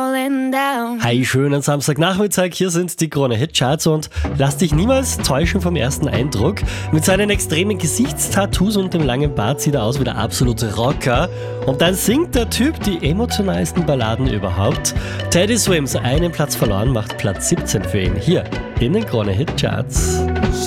falling down. Hi, schönen Samstagnachmittag, hier sind die Krone-Hit-Charts und lass dich niemals täuschen vom ersten Eindruck. Mit seinen extremen Gesichtstattoos und dem langen Bart sieht er aus wie der absolute Rocker. Und dann singt der Typ die emotionalsten Balladen überhaupt. Teddy Swims, einen Platz verloren, macht Platz 17 für ihn. Hier in den Krone-Hit-Charts.